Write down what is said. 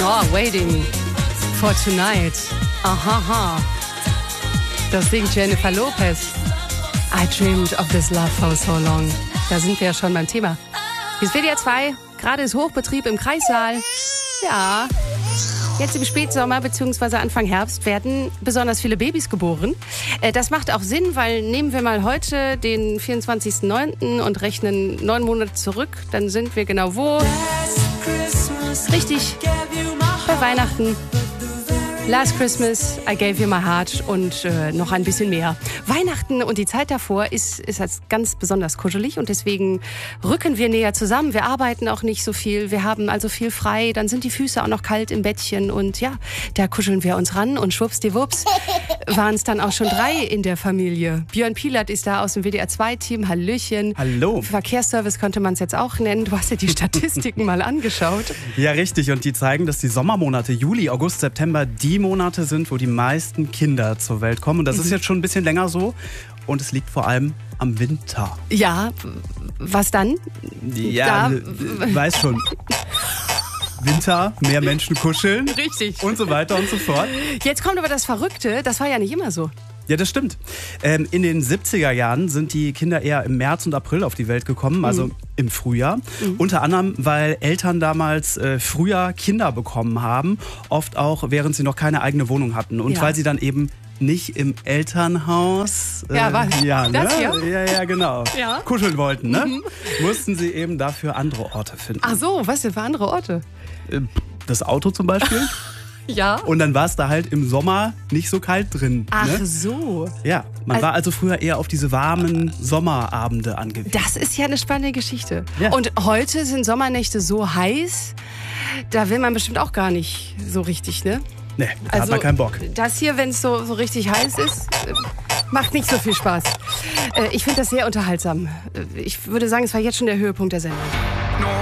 Aha, Waiting for Tonight. Aha. Das singt Jennifer Lopez. I dreamed of this love for so long. Da sind wir ja schon beim Thema. Hier ist WDR 2, gerade ist Hochbetrieb im Kreissaal. Ja, jetzt im Spätsommer bzw. Anfang Herbst werden besonders viele Babys geboren. Das macht auch Sinn, weil nehmen wir mal heute den 24.09. und rechnen 9 Monate zurück, dann sind wir genau wo? Richtig, bei Weihnachten. Last Christmas, I gave you my heart und noch ein bisschen mehr. Weihnachten und die Zeit davor ist als ganz besonders kuschelig und deswegen rücken wir näher zusammen. Wir arbeiten auch nicht so viel, wir haben also viel frei, dann sind die Füße auch noch kalt im Bettchen und ja, da kuscheln wir uns ran und schwuppsdiwupps waren es dann auch schon 3 in der Familie. Björn Pielert ist da aus dem WDR 2-Team, Hallöchen. Hallo. Verkehrsservice könnte man es jetzt auch nennen. Du hast ja die Statistiken mal angeschaut. Ja, richtig. Und die zeigen, dass die Sommermonate Juli, August, September die Monate sind, wo die meisten Kinder zur Welt kommen. Und das ist jetzt schon ein bisschen länger so. Und es liegt vor allem am Winter. Ja, was dann? Ja, weiß schon. Winter, mehr Menschen kuscheln. Richtig. Und so weiter und so fort. Jetzt kommt aber das Verrückte, das war ja nicht immer so. Ja, das stimmt. In den 70er Jahren sind die Kinder eher im März und April auf die Welt gekommen, also im Frühjahr. Unter anderem, weil Eltern damals früher Kinder bekommen haben, oft auch, während sie noch keine eigene Wohnung hatten. Und weil sie dann eben nicht im Elternhaus das hier? Ja, genau. Ja. Kuscheln wollten, ne? Mussten sie eben dafür andere Orte finden. Ach so, was denn für andere Orte? Das Auto zum Beispiel. Ja. Und dann war es da halt im Sommer nicht so kalt drin. Ach ne? so. Ja, man war also früher eher auf diese warmen Sommerabende angewiesen. Das ist ja eine spannende Geschichte. Ja. Und heute sind Sommernächte so heiß, da will man bestimmt auch gar nicht so richtig, ne? Nee, da hat man keinen Bock. Das hier, wenn es so richtig heiß ist, macht nicht so viel Spaß. Ich finde das sehr unterhaltsam. Ich würde sagen, es war jetzt schon der Höhepunkt der Sendung.